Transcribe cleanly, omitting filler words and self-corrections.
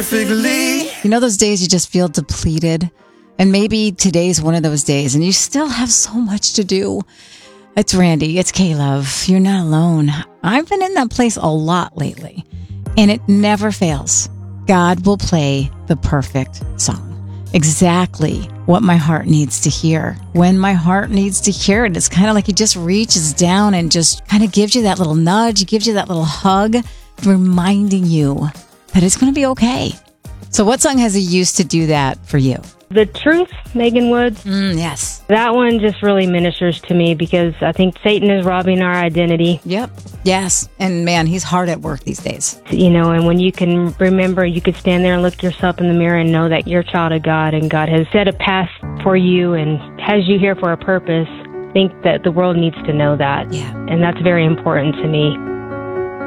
perfectly. You know those days you just feel depleted? And maybe today's one of those days and you still have so much to do. It's Randy. It's K-Love. You're not alone. I've been in that place a lot lately. And it never fails. God will play the perfect song. Exactly what my heart needs to hear. When my heart needs to hear it, it's kind of like he just reaches down and just kind of gives you that little nudge, gives you that little hug, reminding you that it's going to be okay. So what song has he used to do that for you? The Truth, Megan Woods. Yes. That one just really ministers to me because I think Satan is robbing our identity. Yep. Yes. And man, he's hard at work these days. You know, and when you can remember, you could stand there and look yourself in the mirror and know that you're a child of God and God has set a path for you and has you here for a purpose. I think that the world needs to know that. Yeah. And that's very important to me.